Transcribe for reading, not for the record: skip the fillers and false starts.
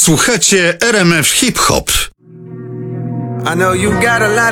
Słuchacie RMF Hip Hop. I know you got a lot